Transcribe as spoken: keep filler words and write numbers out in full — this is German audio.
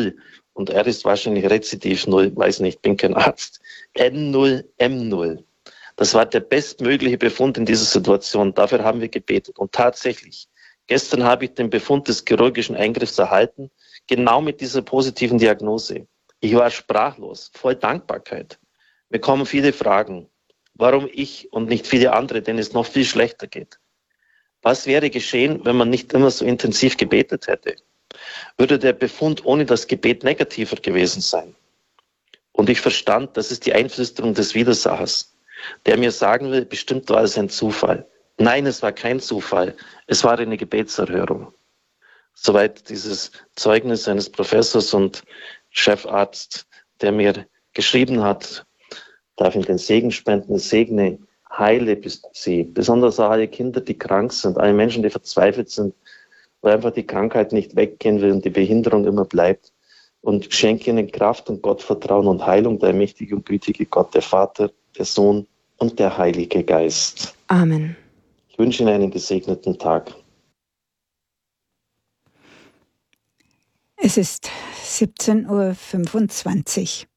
null und R ist wahrscheinlich Rezidiv null, weiß nicht, bin kein Arzt. N null, M null. Das war der bestmögliche Befund in dieser Situation. Dafür haben wir gebetet. Und tatsächlich, gestern habe ich den Befund des chirurgischen Eingriffs erhalten, genau mit dieser positiven Diagnose. Ich war sprachlos, voll Dankbarkeit. Mir kommen viele Fragen. Warum ich und nicht viele andere, denen es noch viel schlechter geht? Was wäre geschehen, wenn man nicht immer so intensiv gebetet hätte? Würde der Befund ohne das Gebet negativer gewesen sein? Und ich verstand, das ist die Einflüsterung des Widersachers, der mir sagen will, bestimmt war es ein Zufall. Nein, es war kein Zufall. Es war eine Gebetserhörung. Soweit dieses Zeugnis eines Professors und Chefarzt, der mir geschrieben hat, darf ihm den Segen spenden, segne, heile sie, besonders auch alle Kinder, die krank sind, alle Menschen, die verzweifelt sind, weil einfach die Krankheit nicht weggehen will und die Behinderung immer bleibt. Und schenke ihnen Kraft und Gottvertrauen und Heilung, der mächtige und gütige Gott, der Vater, der Sohn und der Heilige Geist. Amen. Ich wünsche Ihnen einen gesegneten Tag. Es ist siebzehn Uhr fünfundzwanzig.